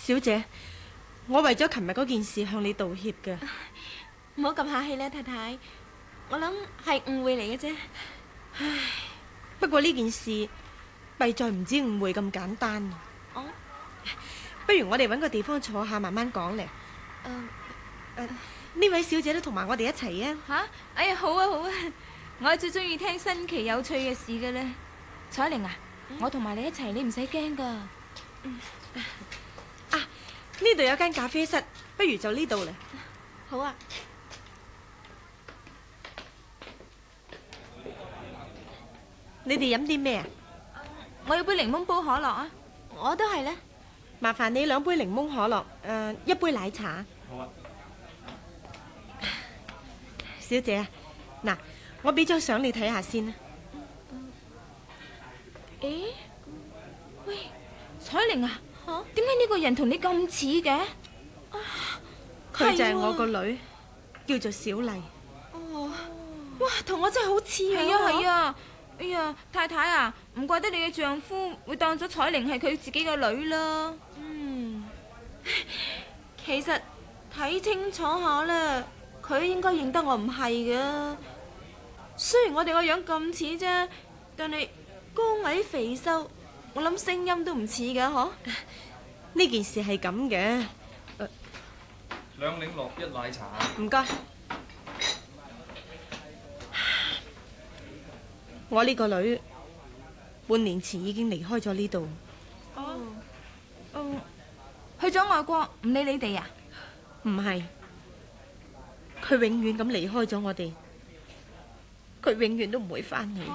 小姐，我為咗琴日嗰件事向你道歉嘅。 唔好咁客氣啦，太太。我諗係誤會嚟嘅啫。 唉，不過呢件事弊在唔止誤會咁簡單。 哦， 不如我哋揾個地方坐下慢慢講咧。呢位小姐都同埋我哋一齊啊。 吓？哎呀，好啊好啊，我最中意聽新奇有趣嘅事嘅咧。彩玲啊，我同埋你一齊，你唔使驚噶。 呢度有間咖啡室，不如就呢度咧。 好啊。 你哋飲啲咩啊？ 我要杯檸檬煲可樂啊。我都係咧。 麻煩你2杯檸檬可樂，1杯奶茶。 好啊。 小姐啊，嗱，我俾張相你睇下先啦。 誒，喂，彩玲啊，點解呢個人同你咁似嘅？ 佢就係我個女，叫做小麗。 哦，哇，同我真係好似啊！係啊係啊。哎呀，太太啊，唔怪得你嘅丈夫會當咗彩玲係佢自己個女啦。其實睇清楚下啦，佢應該認得我唔係㗎。雖然我哋個樣咁似啫，但係高矮肥瘦，我諗聲音都唔似㗎，嗬？ 呢件事係咁嘅。 2檸樂1奶茶。 唔該。我呢個女半年前已經離開咗呢度。 去咗外國唔理你哋啊？ 唔係，佢永遠咁離開咗我哋，佢永遠都唔會翻嚟。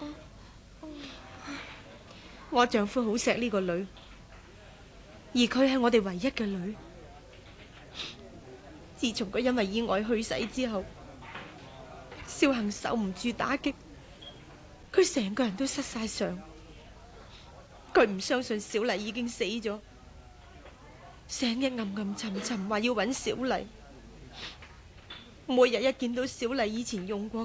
我丈夫好錫呢個女，而佢係我哋唯一嘅女。自從佢因為意外去世之後，少恒受唔住打擊，佢成個人都失晒相。佢唔相信小麗已經死咗，成日暗暗沉沉話要揾小麗。每日一見到小麗以前用過